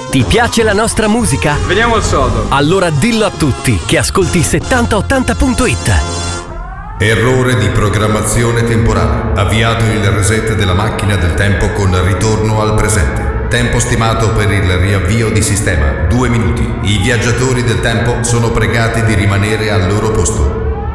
Ti piace la nostra musica? Veniamo al sodo. Allora dillo a tutti che ascolti 7080.it. Errore di programmazione temporale. Avviato il reset della macchina del tempo con ritorno al presente. Tempo stimato per il riavvio di sistema 2 minuti. I viaggiatori del tempo sono pregati di rimanere al loro posto.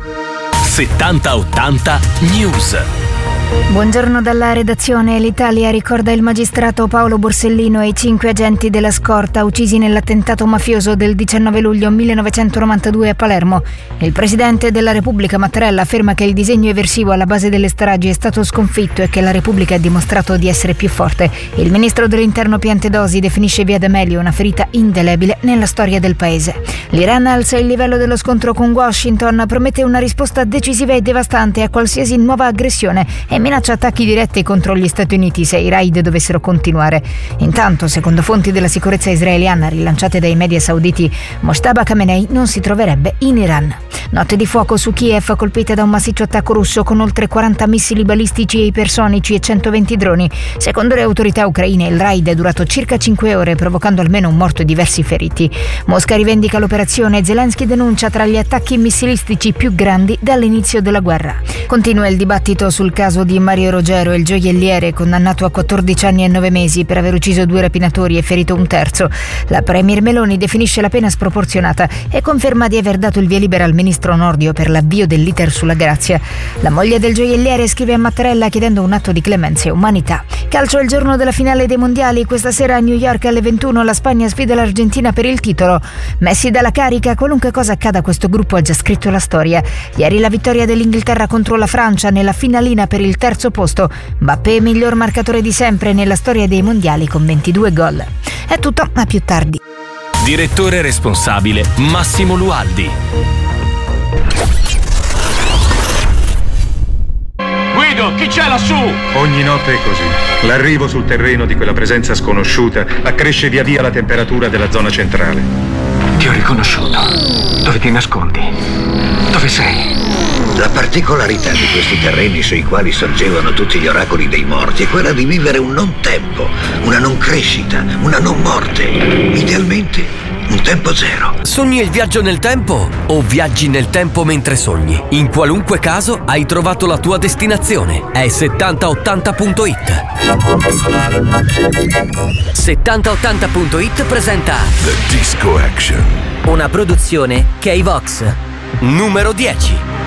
7080 News. Buongiorno dalla redazione. L'Italia ricorda il magistrato Paolo Borsellino e i 5 agenti della scorta uccisi nell'attentato mafioso del 19 luglio 1992 a Palermo. Il presidente della Repubblica Mattarella afferma che il disegno eversivo alla base delle stragi è stato sconfitto e che la Repubblica ha dimostrato di essere più forte. Il ministro dell'Interno Piantedosi definisce Via D'Amelio una ferita indelebile nella storia del paese. L'Iran alza il livello dello scontro con Washington, promette una risposta decisiva e devastante a qualsiasi nuova aggressione e minaccia attacchi diretti contro gli Stati Uniti se i raid dovessero continuare. Intanto, secondo fonti della sicurezza israeliana rilanciate dai media sauditi, Mojtaba Khamenei non si troverebbe in Iran. Notte di fuoco su Kiev, colpita da un massiccio attacco russo con oltre 40 missili balistici e ipersonici e 120 droni. Secondo le autorità ucraine il raid è durato circa 5 ore, provocando almeno un morto e diversi feriti. Mosca rivendica l'operazione e Zelensky denuncia tra gli attacchi missilistici più grandi dall'inizio della guerra. Continua il dibattito sul caso di Mario Rogero, il gioielliere condannato a 14 anni e 9 mesi per aver ucciso 2 rapinatori e ferito un terzo. La premier Meloni definisce la pena sproporzionata e conferma di aver dato il via libera al ministro Nordio per l'avvio dell'iter sulla grazia. La moglie del gioielliere scrive a Mattarella chiedendo un atto di clemenza e umanità. Calcio è il giorno della finale dei mondiali. Questa sera a New York alle 21 la Spagna sfida l'Argentina per il titolo. Messi dalla carica, qualunque cosa accada questo gruppo ha già scritto la storia. Ieri la vittoria dell'Inghilterra contro la Francia nella finalina per il terzo posto. Mbappé miglior marcatore di sempre nella storia dei mondiali con 22 gol. È tutto, a più tardi. Direttore responsabile Massimo Lualdi. Guido, chi c'è lassù? Ogni notte è così. L'arrivo sul terreno di quella presenza sconosciuta accresce via via la temperatura della zona centrale. Ti ho riconosciuto. Dove ti nascondi? Dove sei? La particolarità di questi terreni sui quali sorgevano tutti gli oracoli dei morti è quella di vivere un non tempo, una non crescita, una non morte. Idealmente un tempo zero. Sogni il viaggio nel tempo o viaggi nel tempo mentre sogni? In qualunque caso hai trovato la tua destinazione. È 7080.it. 7080.it presenta The Disco Action. una produzione K-Vox. Numero 10.